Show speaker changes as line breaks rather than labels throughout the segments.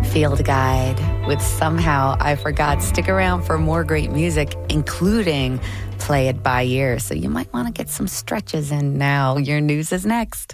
field guide with Somehow I Forgot. Stick around for more great music, including Play It By Ear. So you might want to get some stretches in now. Your news is next.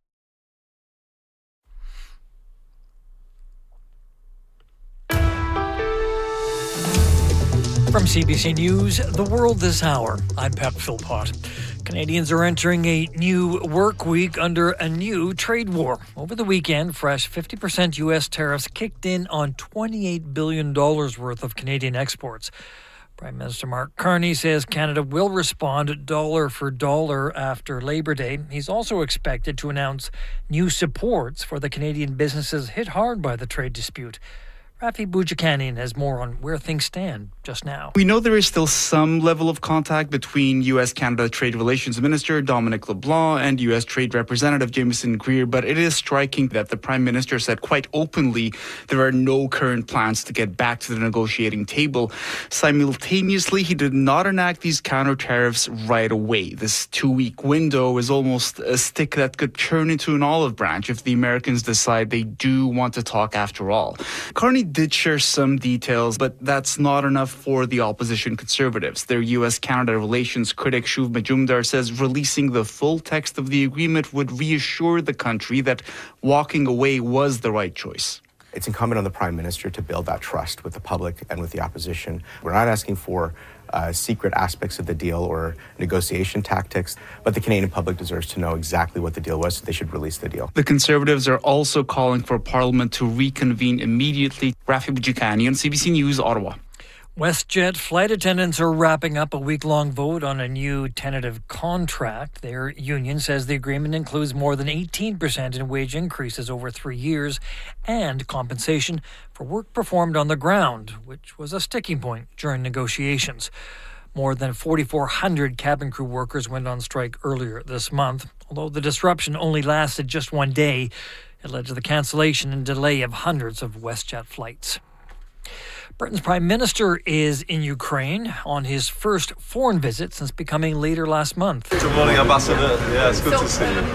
From CBC News, The World This Hour, I'm Pep Philpott. Canadians are entering a new work week under a new trade war. Over the weekend, fresh 50% U.S. tariffs kicked in on $28 billion worth of Canadian exports. Prime Minister Mark Carney says Canada will respond dollar for dollar after Labor Day. He's also expected to announce new supports for the Canadian businesses hit hard by the trade dispute. Rafi Boudjikanian has more on where things stand just now.
We know there is still some level of contact between U.S.-Canada Trade Relations Minister Dominic LeBlanc and U.S. Trade Representative Jameson Greer, but it is striking that the Prime Minister said quite openly there are no current plans to get back to the negotiating table. Simultaneously, he did not enact these counter-tariffs right away. This 2-week window is almost a stick that could turn into an olive branch if the Americans decide they do want to talk after all. Carney did share some details, but that's not enough for the opposition Conservatives. Their U.S.-Canada relations critic Shuv Majumdar says releasing the full text of the agreement would reassure the country that walking away was the right choice.
It's incumbent on the Prime Minister to build that trust with the public and with the opposition. We're not asking for secret aspects of the deal or negotiation tactics, but the Canadian public deserves to know exactly what the deal was, so they should release the deal.
The Conservatives are also calling for Parliament to reconvene immediately. Rafi Boudjikanian, CBC News, Ottawa.
WestJet flight attendants are wrapping up a week-long vote on a new tentative contract. Their union says the agreement includes more than 18% in wage increases over 3 years and compensation for work performed on the ground, which was a sticking point during negotiations. More than 4,400 cabin crew workers went on strike earlier this month. Although the disruption only lasted just 1 day, it led to the cancellation and delay of hundreds of WestJet flights. Britain's Prime Minister is in Ukraine on his first foreign visit since becoming leader last month.
Good morning, Ambassador. Yeah, it's good to see you.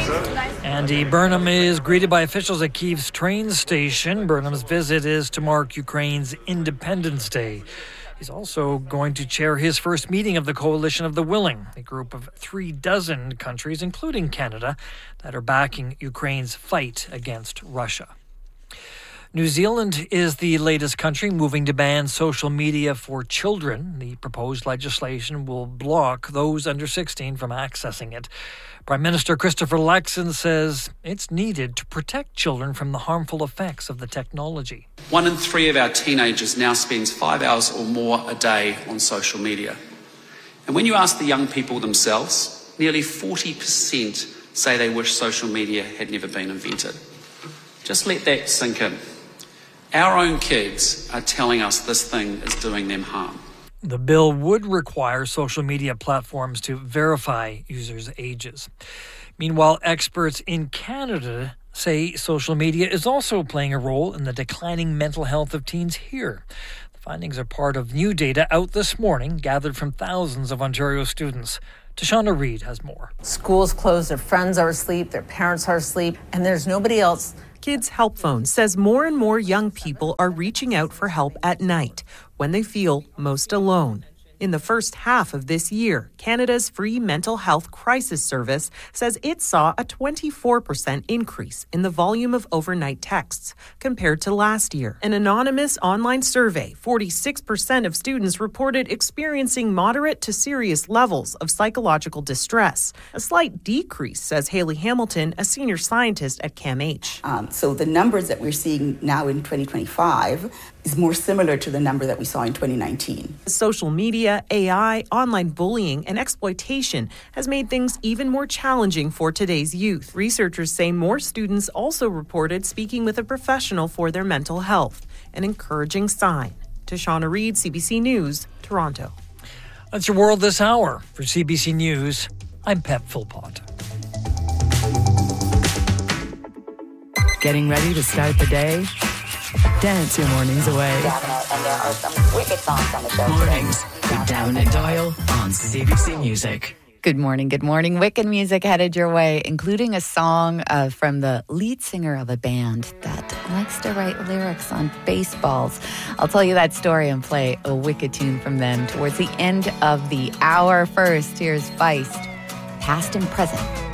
Andy Burnham is greeted by officials at Kyiv's train station. Burnham's visit is to mark Ukraine's Independence Day. He's also going to chair his first meeting of the Coalition of the Willing, a group of 36 countries, including Canada, that are backing Ukraine's fight against Russia. New Zealand is the latest country moving to ban social media for children. The proposed legislation will block those under 16 from accessing it. Prime Minister Christopher Luxon says it's needed to protect children from the harmful effects of the technology.
1 in 3 of our teenagers now spends 5 hours or more a day on social media. And when you ask the young people themselves, nearly 40% say they wish social media had never been invented. Just let that sink in. Our own kids are telling us this thing is doing them harm.
The bill would require social media platforms to verify users' ages. Meanwhile, experts in Canada say social media is also playing a role in the declining mental health of teens here. The findings are part of new data out this morning, gathered from thousands of Ontario students. Tashana Reid has more.
Schools closed, their friends are asleep, their parents are asleep, and there's nobody else.
Kids Help Phone says more and more young people are reaching out for help at night when they feel most alone. In the first half of this year, Canada's free mental health crisis service says it saw a 24% increase in the volume of overnight texts compared to last year. An anonymous online survey, 46% of students reported experiencing moderate to serious levels of psychological distress. A slight decrease, says Haley Hamilton, a senior scientist at CAMH.
So the numbers that we're seeing now in 2025 is more similar to the number that we saw in 2019.
Social media, AI, online bullying, and exploitation has made things even more challenging for today's youth. Researchers say more students also reported speaking with a professional for their mental health, an encouraging sign. Tashana Reid, CBC News, Toronto.
That's your World This Hour. For CBC News, I'm Pep Philpott.
Getting ready to start the day? Dance your mornings away.
And there are some wicked songs on the show
Mornings with Down and Doyle on CBC Music.
Good morning, good morning. Wicked music headed your way, including a song from the lead singer of a band that likes to write lyrics on baseballs. I'll tell you that story and play a wicked tune from them towards the end of the hour. First, here's Feist, Past and Present.